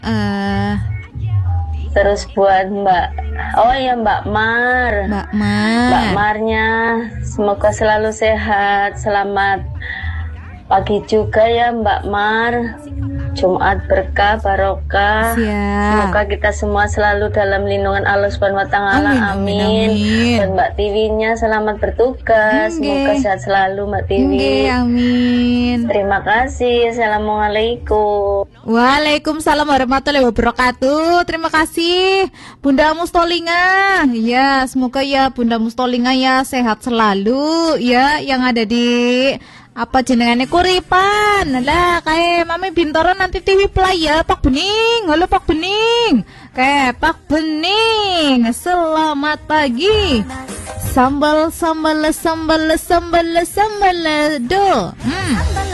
Eh, Terus buat Mbak, oh ya Mbak Mar. Mbak Mar. Mbak Marnya, semoga selalu sehat. Selamat pagi juga ya Mbak Mar. Jumat berkah, barokah. Siap. Semoga kita semua selalu dalam lindungan Allah Subhanahu wa taala. Amin. Dan Mbak Tiwinya selamat bertugas. Semoga sehat selalu Mbak Tiwi. Amin. Terima kasih. Assalamualaikum. Waalaikumsalam warahmatullahi wabarakatuh. Terima kasih Bunda Mustolinga. Ya, semoga ya Bunda Mustolinga ya sehat selalu ya, yang ada di apa jenengannya Kuripan lah kayak Mami Bintoro nanti TV Play ya Pak Bening. Halo Pak Bening. Kayak Pak Bening, selamat pagi. Sambal do.